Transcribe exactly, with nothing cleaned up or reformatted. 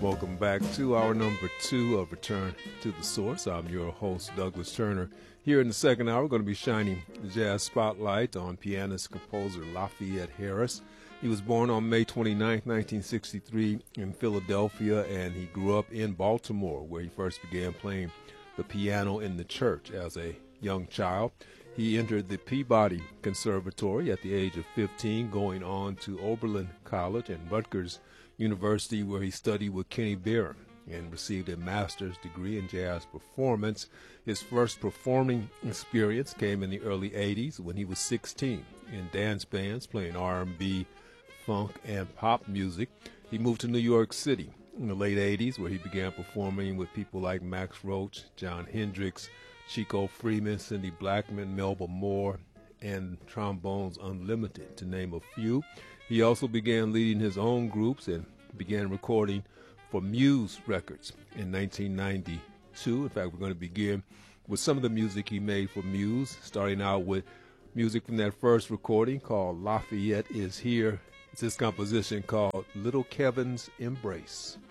Welcome back to our number two of Return to the Source. I'm your host, Douglas Turner. Here in the second hour, we're going to be shining the jazz spotlight on pianist composer Lafayette Harris. He was born on May twenty-ninth, nineteen sixty-three in Philadelphia, and he grew up in Baltimore, where he first began playing the piano in the church as a young child. He entered the Peabody Conservatory at the age of fifteen, going on to Oberlin College and Rutgers University, where he studied with Kenny Barron and received a master's degree in jazz performance. His first performing experience came in the early eighties when he was sixteen in dance bands playing R and B, funk, and pop music. He moved to New York City in the late eighties, where he began performing with people like Max Roach, John Hendricks, Chico Freeman, Cindy Blackman, Melba Moore, and Trombones Unlimited, to name a few. He also began leading his own groups and began recording for Muse Records in nineteen ninety-two. In fact, we're going to begin with some of the music he made for Muse, starting out with music from that first recording called Lafayette Is Here. It's his composition called Little Kevin's Embrace.